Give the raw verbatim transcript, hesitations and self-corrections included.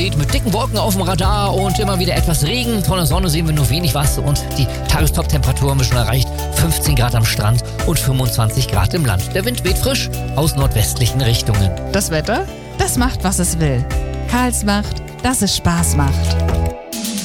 Mit dicken Wolken auf dem Radar und immer wieder etwas Regen. Von der Sonne sehen wir nur wenig was und die Tagestop-Temperatur haben wir schon erreicht. fünfzehn Grad am Strand und fünfundzwanzig Grad im Land. Der Wind weht frisch aus nordwestlichen Richtungen. Das Wetter, das macht, was es will. Karls macht, dass es Spaß macht.